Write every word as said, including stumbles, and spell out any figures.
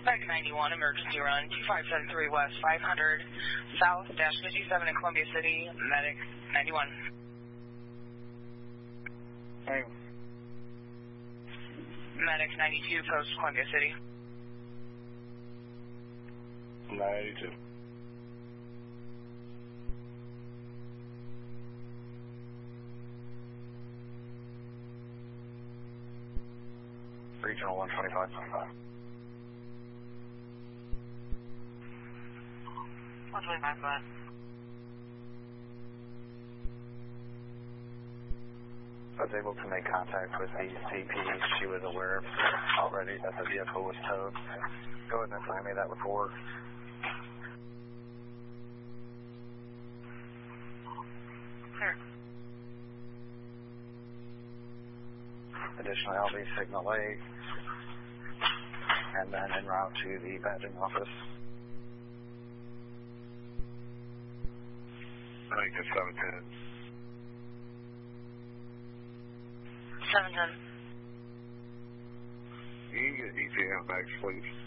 Medic ninety-one, emergency run, two five seven three West, five hundred South, dash fifty-seven in Columbia City, Medic ninety-one. Hey. Medic ninety-two, post Columbia City. ninety-two. Regional one twenty-five. one twenty-five, go ahead. I was able to make contact with the C P. She was aware already that the vehicle was towed. Go ahead and assign me that report. Clear. Additionally, I'll be signal eight and then en route to the badging office. I think it's seven ten. seven ten. You can get E T A bags, please.